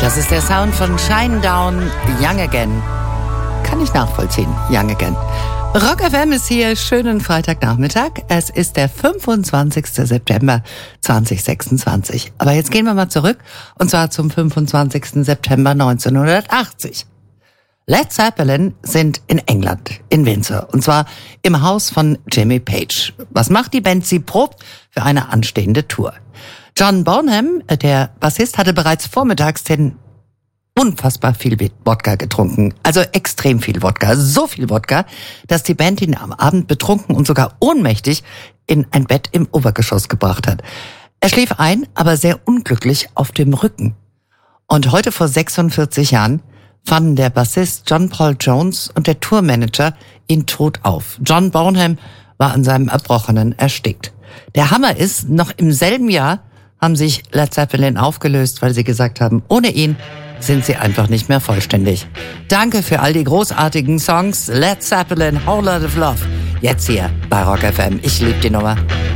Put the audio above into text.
Das ist der Sound von Shinedown, Young Again. Kann ich nachvollziehen, Young Again. Rock FM ist hier, schönen Freitagnachmittag. Es ist der 25. September 2026. Aber jetzt gehen wir mal zurück, und zwar zum 25. September 1980. Led Zeppelin sind in England, in Windsor, und zwar im Haus von Jimmy Page. Was macht die Band? Sie probt für eine anstehende Tour. John Bonham, der Bassist, hatte bereits vormittags den unfassbar viel Wodka getrunken. Also extrem viel Wodka. So viel Wodka, dass die Band ihn am Abend betrunken und sogar ohnmächtig in ein Bett im Obergeschoss gebracht hat. Er schlief ein, aber sehr unglücklich auf dem Rücken. Und heute vor 46 Jahren fanden der Bassist John Paul Jones und der Tourmanager ihn tot auf. John Bonham war an seinem Erbrochenen erstickt. Der Hammer ist, noch im selben Jahr haben sich Led Zeppelin aufgelöst, weil sie gesagt haben, ohne ihn sind sie einfach nicht mehr vollständig. Danke für all die großartigen Songs. Led Zeppelin, Whole Lotta Love. Jetzt hier bei Rock FM. Ich liebe die Nummer.